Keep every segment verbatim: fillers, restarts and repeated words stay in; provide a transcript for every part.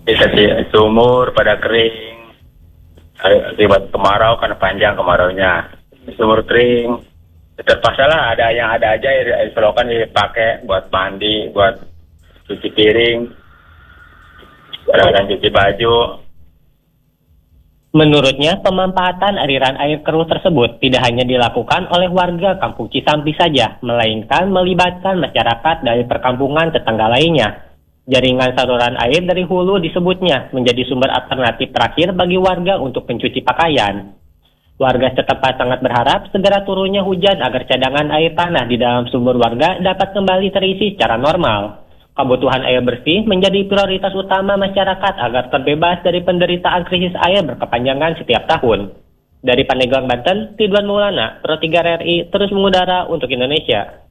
Bisa sumur pada kering, akibat kemarau karena panjang kemaraunya. Sumur kering, terpaksa lah ada yang ada aja air, air selokan dipakai buat mandi, buat cuci piring, kadang-kadang cuci baju. Menurutnya, pemanfaatan aliran air keruh tersebut tidak hanya dilakukan oleh warga Kampung Cisampi saja, melainkan melibatkan masyarakat dari perkampungan tetangga lainnya. Jaringan saluran air dari hulu disebutnya menjadi sumber alternatif terakhir bagi warga untuk mencuci pakaian. Warga setempat sangat berharap segera turunnya hujan agar cadangan air tanah di dalam sumur warga dapat kembali terisi secara normal. Kebutuhan air bersih menjadi prioritas utama masyarakat agar terbebas dari penderitaan krisis air berkepanjangan setiap tahun. Dari Pandeglang, Banten, Ridwan Maulana, Pro tiga R I, terus mengudara untuk Indonesia.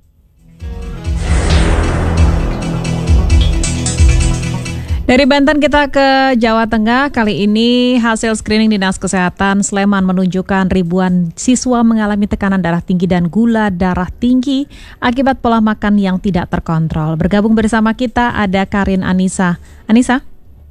Dari Banten kita ke Jawa Tengah. Kali ini hasil screening Dinas Kesehatan Sleman menunjukkan ribuan siswa mengalami tekanan darah tinggi dan gula darah tinggi akibat pola makan yang tidak terkontrol. Bergabung bersama kita ada Karin Anissa. Anissa?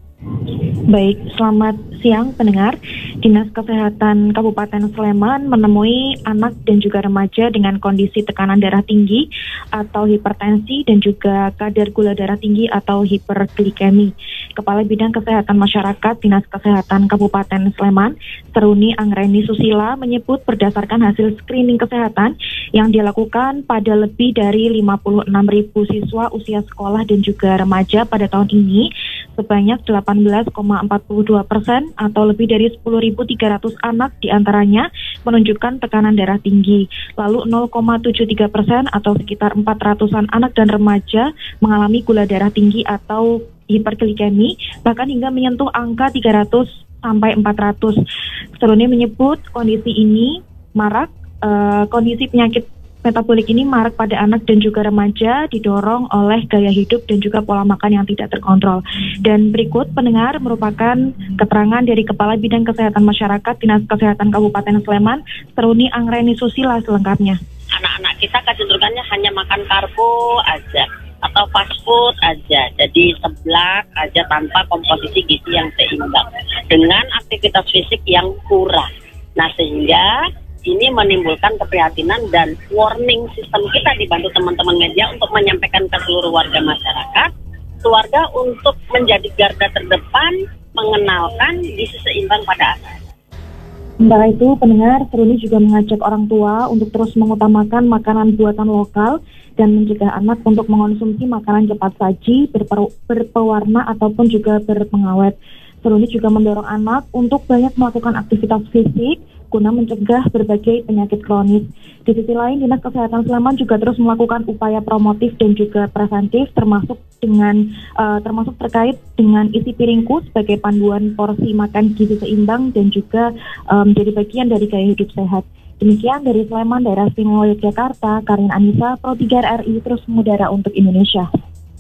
Baik, selamat siang pendengar. Dinas Kesehatan Kabupaten Sleman menemui anak dan juga remaja dengan kondisi tekanan darah tinggi atau hipertensi dan juga kadar gula darah tinggi atau hiperglikemi. Kepala Bidang Kesehatan Masyarakat Dinas Kesehatan Kabupaten Sleman, Seruni Anggreni Susila, menyebut berdasarkan hasil screening kesehatan yang dilakukan pada lebih dari lima puluh enam ribu siswa usia sekolah dan juga remaja pada tahun ini, sebanyak delapan belas koma empat puluh dua persen atau lebih dari sepuluh ribu tiga ratus anak diantaranya menunjukkan tekanan darah tinggi. Lalu nol koma tujuh tiga persen atau sekitar empat ratusan anak dan remaja mengalami gula darah tinggi atau hiperglikemi, bahkan hingga menyentuh angka tiga ratus sampai empat ratus. Seruni menyebut kondisi ini marak, uh, kondisi penyakit metabolik ini marak pada anak dan juga remaja didorong oleh gaya hidup dan juga pola makan yang tidak terkontrol. Dan berikut pendengar merupakan keterangan dari Kepala Bidang Kesehatan Masyarakat Dinas Kesehatan Kabupaten Sleman, Seruni Anggreni Susila selengkapnya. Anak-anak kita kecenderungannya hanya makan karbo aja atau fast food aja, jadi seblak aja tanpa komposisi gizi yang seimbang dengan aktivitas fisik yang kurang. Nah, sehingga ini menimbulkan keprihatinan dan warning sistem kita dibantu teman-teman media untuk menyampaikan ke seluruh warga masyarakat, keluarga untuk menjadi garda terdepan mengenalkan gizi seimbang pada anak. Sementara itu, pendengar, Seruni juga mengajak orang tua untuk terus mengutamakan makanan buatan lokal dan mencegah anak untuk mengonsumsi makanan cepat saji, berper- berpewarna ataupun juga berpengawet. Seruni juga mendorong anak untuk banyak melakukan aktivitas fisik guna mencegah berbagai penyakit kronis. Di sisi lain, Dinas Kesehatan Sleman juga terus melakukan upaya promotif dan juga preventif, termasuk dengan uh, termasuk terkait dengan isi piringku sebagai panduan porsi makan gizi seimbang dan juga um, menjadi bagian dari gaya hidup sehat. Demikian dari Sleman, Daerah Istimewa Yogyakarta, Karin Anissa, Pro tiga R I, terus mengudara untuk Indonesia.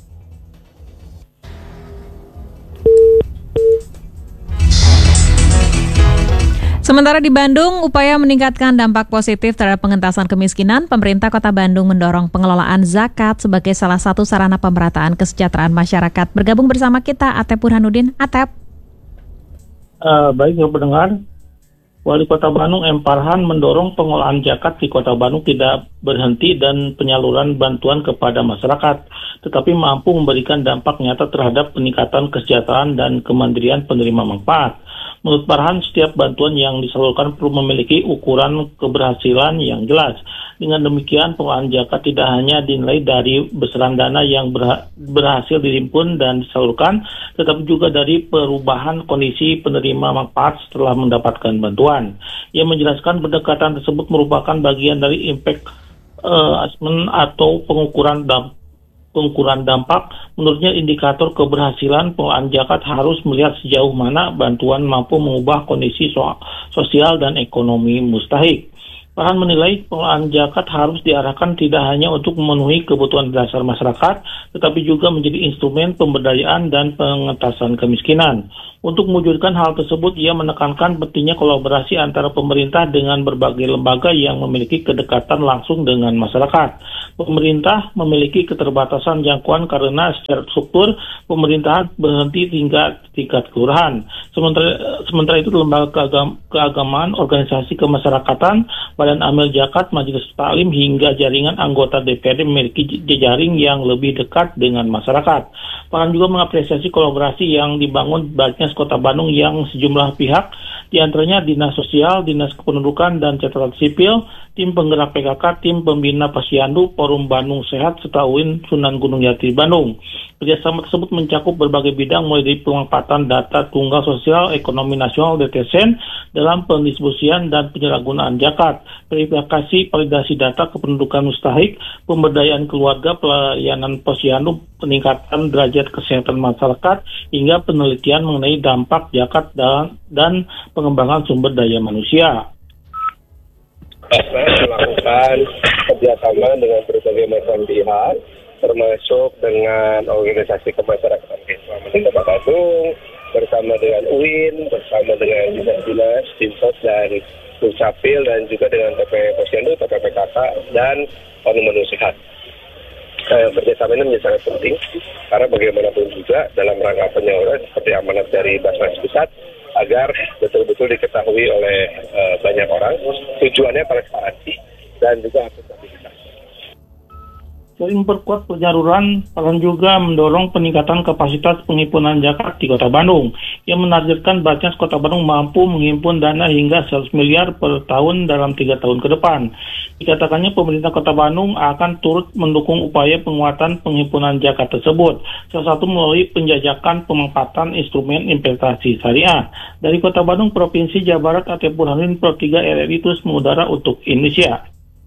Sementara di Bandung, upaya meningkatkan dampak positif terhadap pengentasan kemiskinan, pemerintah Kota Bandung mendorong pengelolaan zakat sebagai salah satu sarana pemerataan kesejahteraan masyarakat. Bergabung bersama kita, Atep Burhanuddin. Atep. Uh, baik, ya pendengar. Wali Kota Bandung M. Farhan mendorong pengelolaan zakat di Kota Bandung tidak berhenti dan penyaluran bantuan kepada masyarakat, tetapi mampu memberikan dampak nyata terhadap peningkatan kesejahteraan dan kemandirian penerima manfaat. Menurut Farhan, setiap bantuan yang disalurkan perlu memiliki ukuran keberhasilan yang jelas. Dengan demikian, pengelolaan zakat tidak hanya dinilai dari besaran dana yang berhasil dihimpun dan disalurkan, tetapi juga dari perubahan kondisi penerima manfaat setelah mendapatkan bantuan. Ia menjelaskan pendekatan tersebut merupakan bagian dari impact uh, assessment atau pengukuran dampak. Pengukuran dampak. Menurutnya, indikator keberhasilan pengelolaan zakat harus melihat sejauh mana bantuan mampu mengubah kondisi so- sosial dan ekonomi mustahik. Farhan menilai pengelolaan zakat harus diarahkan tidak hanya untuk memenuhi kebutuhan dasar masyarakat, tetapi juga menjadi instrumen pemberdayaan dan pengentasan kemiskinan. Untuk mewujudkan hal tersebut, ia menekankan pentingnya kolaborasi antara pemerintah dengan berbagai lembaga yang memiliki kedekatan langsung dengan masyarakat. Pemerintah memiliki keterbatasan jangkauan karena secara struktur pemerintahan berhenti hingga tingkat kelurahan. Sementara, sementara itu lembaga keagam, keagamaan, organisasi kemasyarakatan, Badan Amil Zakat, Majelis Taklim hingga jaringan anggota D P R D memiliki jejaring yang lebih dekat dengan masyarakat. Bahkan juga mengapresiasi kolaborasi yang dibangun Batmas Kota Bandung yang sejumlah pihak, diantaranya Dinas Sosial, Dinas Kependudukan dan Catatan Sipil, Tim Penggerak P K K, Tim Pembina Posyandu, Forum Bandung Sehat, serta U I N Sunan Gunung Jati Bandung. Kerjasama tersebut mencakup berbagai bidang mulai dari pemanfaatan data tunggal sosial ekonomi nasional D T S E N dalam pendistribusian dan penyalahgunaan zakat, verifikasi validasi data kependudukan mustahik, pemberdayaan keluarga, pelayanan posyandu, peningkatan derajat kesehatan masyarakat, hingga penelitian mengenai dampak zakat dan, dan pengembangan sumber daya manusia. Basnas melakukan kerjasama dengan berbagai macam pihak, termasuk dengan organisasi kemasyarakatan Islam di Kota Bandung, bersama dengan U I N, bersama dengan dinas-dinas, Dinsos dan Dukcapil, dan juga dengan T P Posyandu, T P P K K, dan Forum Bandung Sehat. Nah, kerjasama ini menjadi sangat penting, karena bagaimanapun juga dalam rangka penyaluran seperti amanat dari Basnas Pusat, agar betul-betul diketahui oleh uh, banyak orang, tujuannya transparansi dan juga akuntabilitas. Selain memperkuat penyaluran, Palan juga mendorong peningkatan kapasitas penghimpunan zakat di Kota Bandung, yang menargetkan Batmas Kota Bandung mampu menghimpun dana hingga seratus miliar per tahun dalam tiga tahun ke depan. Dikatakannya pemerintah Kota Bandung akan turut mendukung upaya penguatan penghimpunan zakat tersebut, salah satu melalui penjajakan pemanfaatan instrumen investasi syariah. Dari Kota Bandung, Provinsi Jawa Barat, Atep Burhanuddin, Pro tiga R R I terus mengudara untuk Indonesia.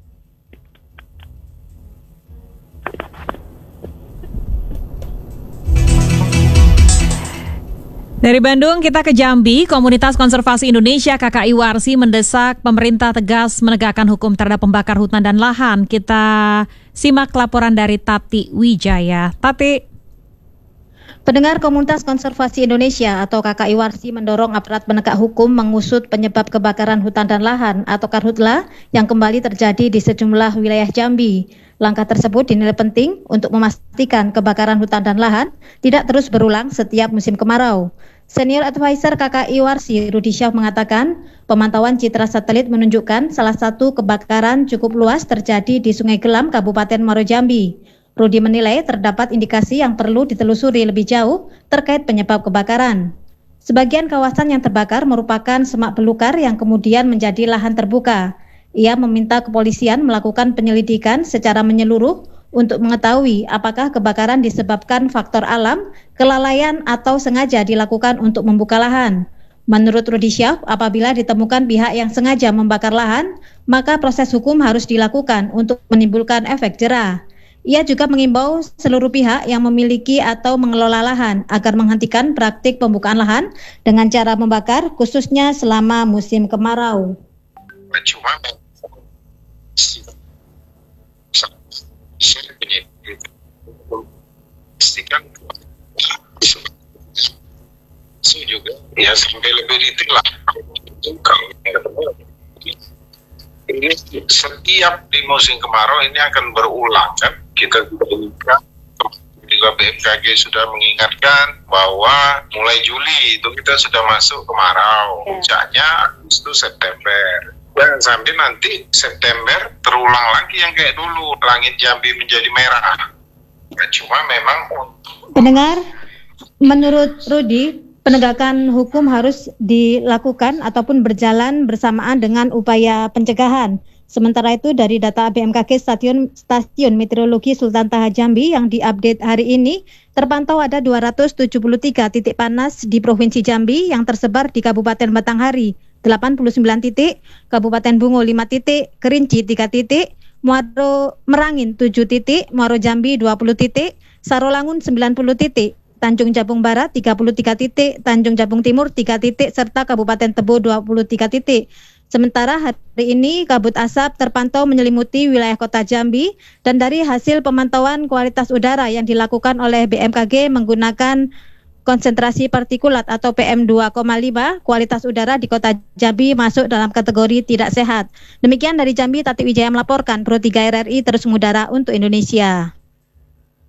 Dari Bandung kita ke Jambi, Komunitas Konservasi Indonesia K K I Warsi mendesak pemerintah tegas menegakkan hukum terhadap pembakar hutan dan lahan. Kita simak laporan dari Tati Wijaya. Tati. Pendengar, Komunitas Konservasi Indonesia atau K K I Warsi mendorong aparat penegak hukum mengusut penyebab kebakaran hutan dan lahan atau Karhutla yang kembali terjadi di sejumlah wilayah Jambi. Langkah tersebut dinilai penting untuk memastikan kebakaran hutan dan lahan tidak terus berulang setiap musim kemarau. Senior Advisor K K I Warsi, Rudi Syah, mengatakan pemantauan citra satelit menunjukkan salah satu kebakaran cukup luas terjadi di Sungai Gelam, Kabupaten Muaro Jambi. Rudi menilai terdapat indikasi yang perlu ditelusuri lebih jauh terkait penyebab kebakaran. Sebagian kawasan yang terbakar merupakan semak belukar yang kemudian menjadi lahan terbuka. Ia meminta kepolisian melakukan penyelidikan secara menyeluruh untuk mengetahui apakah kebakaran disebabkan faktor alam, kelalaian, atau sengaja dilakukan untuk membuka lahan. Menurut Rudi Syah, apabila ditemukan pihak yang sengaja membakar lahan, maka proses hukum harus dilakukan untuk menimbulkan efek jera. Ia juga mengimbau seluruh pihak yang memiliki atau mengelola lahan agar menghentikan praktik pembukaan lahan dengan cara membakar, khususnya selama musim kemarau. Cuma pastikan itu juga ya sampai lebih detail lah. Kalau ini setiap di musim kemarau ini akan berulang kan, kita juga juga B M K G sudah mengingatkan bahwa mulai Juli itu kita sudah masuk kemarau, puncaknya Agustus September. Jangan sampai nanti September terulang lagi yang kayak dulu, langit Jambi menjadi merah. Nah, cuma memang untuk pendengar, menurut Rudi, penegakan hukum harus dilakukan ataupun berjalan bersamaan dengan upaya pencegahan. Sementara itu dari data B M K G Stasiun, Stasiun Meteorologi Sultan Taha Jambi yang diupdate hari ini, terpantau ada dua ratus tujuh puluh tiga titik panas di Provinsi Jambi yang tersebar di Kabupaten Batanghari delapan puluh sembilan titik, Kabupaten Bungo lima titik, Kerinci tiga titik, Muaro Merangin tujuh titik, Muaro Jambi dua puluh titik, Sarolangun sembilan puluh titik, Tanjung Jabung Barat tiga puluh tiga titik, Tanjung Jabung Timur tiga titik, serta Kabupaten Tebo dua puluh tiga titik. Sementara hari ini kabut asap terpantau menyelimuti wilayah kota Jambi, dan dari hasil pemantauan kualitas udara yang dilakukan oleh B M K G menggunakan konsentrasi partikulat atau P M dua koma lima, kualitas udara di kota Jambi masuk dalam kategori tidak sehat. Demikian dari Jambi, Tati Wijaya melaporkan, Pro tiga R R I terus mengudara untuk Indonesia.